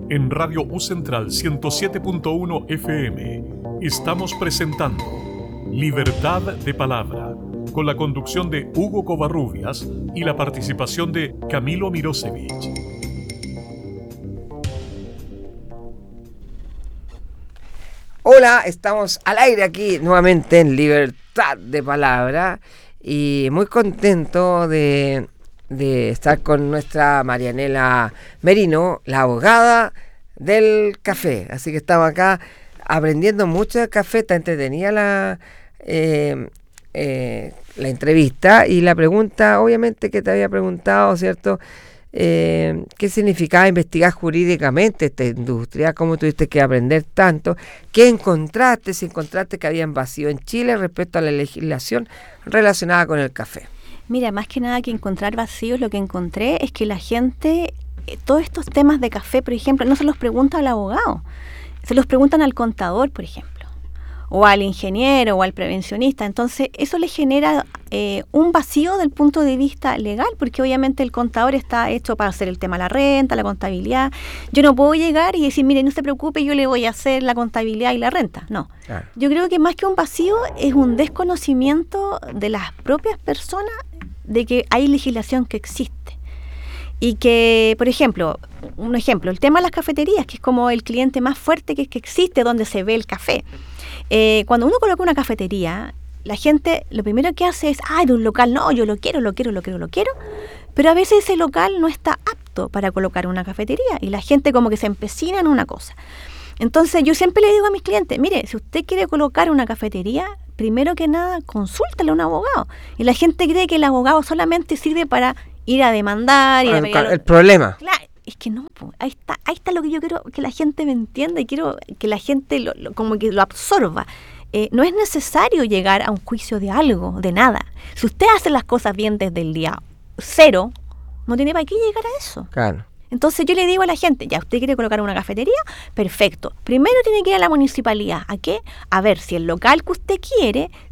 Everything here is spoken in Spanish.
En Radio U Central 107.1 FM estamos presentando Libertad de Palabra, con la conducción de Hugo Covarrubias y la participación de Camilo Mirosevich. Hola, estamos al aire aquí nuevamente en Libertad de Palabra y muy contento de estar con nuestra Marianela Merino, la abogada del café. Así que estamos acá aprendiendo mucho del café. Está entretenida la entrevista y la pregunta, obviamente, que te había preguntado, ¿cierto? ¿Qué significaba investigar jurídicamente esta industria? ¿Cómo tuviste que aprender tanto? ¿Qué encontraste? Si encontraste que había un vacío en Chile respecto a la legislación relacionada con el café. Mira, más que nada que encontrar vacíos, lo que encontré es que la gente, todos estos temas de café, por ejemplo, no se los pregunta al abogado, se los preguntan al contador, por ejemplo, o al ingeniero o al prevencionista. Entonces, eso le genera un vacío del punto de vista legal, porque obviamente el contador está hecho para hacer el tema de la renta, la contabilidad. Yo no puedo llegar y decir, mire, no se preocupe, yo le voy a hacer la contabilidad y la renta. No. Claro. Yo creo que más que un vacío es un desconocimiento de las propias personas de que hay legislación que existe. Y que, por ejemplo, el tema de las cafeterías, que es como el cliente más fuerte que existe, donde se ve el café. Cuando uno coloca una cafetería, la gente lo primero que hace es, de un local, no, yo lo quiero, pero a veces ese local no está apto para colocar una cafetería y la gente como que se empecina en una cosa. Entonces yo siempre le digo a mis clientes, mire, si usted quiere colocar una cafetería, primero que nada, consúltale a un abogado. Y la gente cree que el abogado solamente sirve para ir a demandar. El problema. Claro, es que no, ahí está lo que yo quiero que la gente me entienda y quiero que la gente como que lo absorba. No es necesario llegar a un juicio de algo, de nada. Si usted hace las cosas bien desde el día 0, no tiene para qué llegar a eso. Claro. Entonces yo le digo a la gente, ya, ¿usted quiere colocar una cafetería? Perfecto. Primero tiene que ir a la municipalidad. ¿A qué? A ver si el local que usted quiere